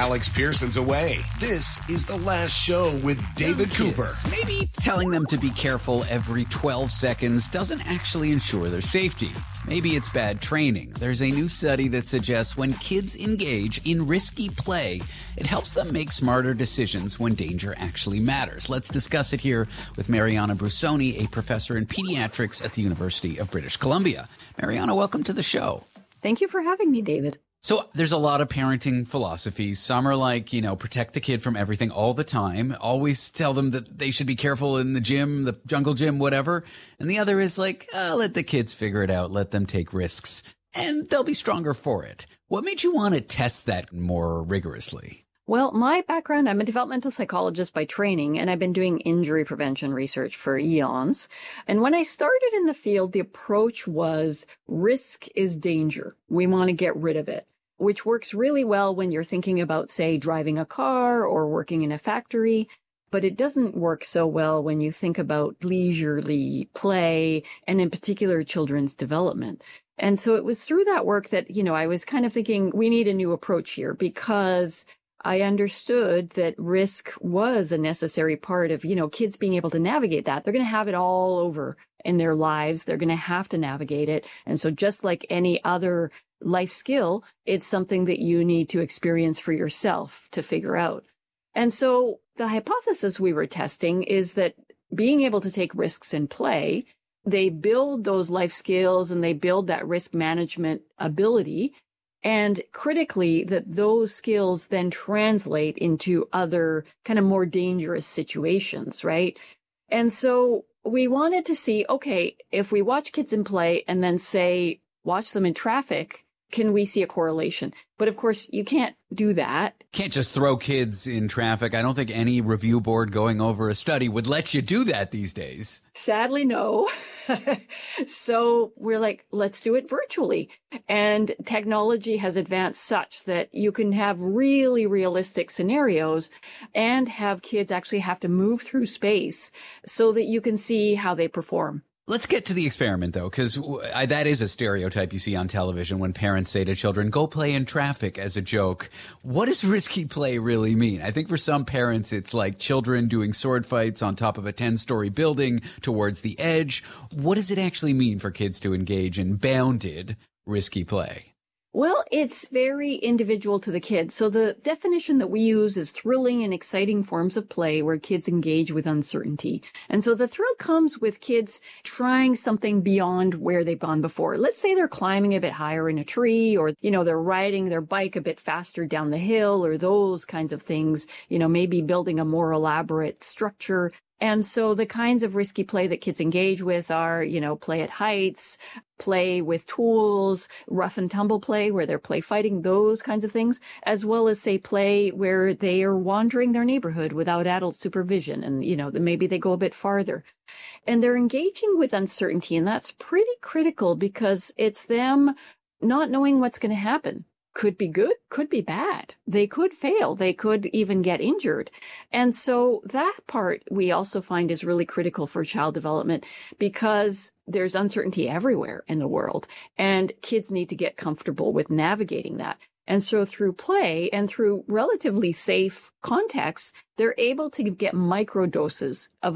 Alex Pearson's away. This is The Last Show with David Cooper. Maybe telling them to be careful every 12 seconds doesn't actually ensure their safety. Maybe it's bad training. There's a new study that suggests when kids engage in risky play, it helps them make smarter decisions when danger actually matters. Let's discuss it here with Mariana Brusoni, a professor in pediatrics at the University of British Columbia. Mariana, welcome to the show. Thank you for having me, David. So there's a lot of parenting philosophies. Some are like, protect the kid from everything all the time. Always tell them that they should be careful in the gym, the jungle gym, whatever. And the other is like, let the kids figure it out. Let them take risks and they'll be stronger for it. What made you want to test that more rigorously? Well, my background, I'm a developmental psychologist by training, and I've been doing injury prevention research for eons. And when I started in the field, the approach was risk is danger. We want to get rid of it, which works really well when you're thinking about, say, driving a car or working in a factory. But it doesn't work so well when you think about leisurely play and in particular children's development. And so it was through that work that, I was kind of thinking we need a new approach here because I understood that risk was a necessary part of, kids being able to navigate that. They're going to have it all over in their lives. They're going to have to navigate it. And so just like any other life skill, it's something that you need to experience for yourself to figure out. And so the hypothesis we were testing is that being able to take risks in play, they build those life skills and they build that risk management ability. And critically, that those skills then translate into other kind of more dangerous situations, right? And so we wanted to see, okay, if we watch kids in play and then say, watch them in traffic, can we see a correlation? But of course, you can't do that. Can't just throw kids in traffic. I don't think any review board going over a study would let you do that these days. Sadly, no. So we're like, let's do it virtually. And technology has advanced such that you can have really realistic scenarios and have kids actually have to move through space so that you can see how they perform. Let's get to the experiment, though, because that is a stereotype you see on television when parents say to children, go play in traffic as a joke. What does risky play really mean? I think for some parents, it's like children doing sword fights on top of a 10-story building towards the edge. What does it actually mean for kids to engage in bounded risky play? Well, it's very individual to the kid. So the definition that we use is thrilling and exciting forms of play where kids engage with uncertainty. And so the thrill comes with kids trying something beyond where they've gone before. Let's say they're climbing a bit higher in a tree or, they're riding their bike a bit faster down the hill or those kinds of things, maybe building a more elaborate structure. And so the kinds of risky play that kids engage with are, play at heights, play with tools, rough and tumble play where they're play fighting, those kinds of things, as well as say play where they are wandering their neighborhood without adult supervision. And, maybe they go a bit farther and they're engaging with uncertainty. And that's pretty critical because it's them not knowing what's going to happen. Could be good, could be bad. They could fail. They could even get injured. And so that part we also find is really critical for child development because there's uncertainty everywhere in the world and kids need to get comfortable with navigating that. And so through play and through relatively safe contexts, they're able to get micro doses of